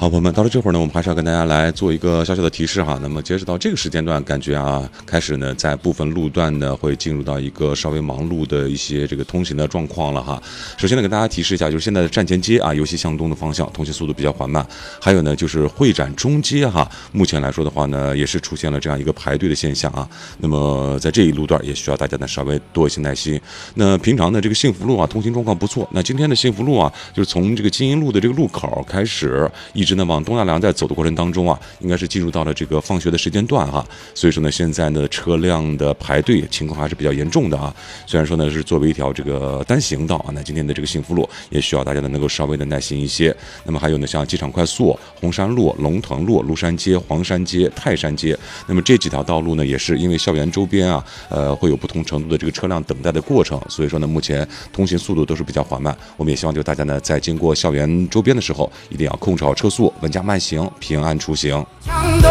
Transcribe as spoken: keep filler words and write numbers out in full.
好，朋友们，到了这会儿呢，我们还是要跟大家来做一个小小的提示哈。那么截止到这个时间段，感觉啊，开始呢，在部分路段呢，会进入到一个稍微忙碌的一些这个通行的状况了哈。首先呢，给大家提示一下，就是现在的站前街啊，尤其向东的方向，通行速度比较缓慢。还有呢，就是会展中街哈，目前来说的话呢，也是出现了这样一个排队的现象啊。那么在这一路段，也需要大家呢稍微多一些耐心。那平常呢，这个幸福路啊，通行状况不错。那今天的幸福路啊，就是从这个金银路的这个路口开始，一直呢往东大梁在走的过程当中啊，应该是进入到了这个放学的时间段哈。所以说呢，现在呢车辆的排队情况还是比较严重的啊。虽然说呢是作为一条这个单行道啊，那今天的这个幸福路也需要大家呢能够稍微的耐心一些。那么还有呢，像机场快速、红山路、龙腾路、庐山街、黄山街、泰山街，那么这几条道路呢，也是因为校园周边啊，呃，会有不同程度的这个车辆等待的过程，所以说呢，目前通行速度都是比较缓慢。我们也希望就大家呢，在经过校园周边的时候，一定要控制好车速，稳驾慢行，平安出行。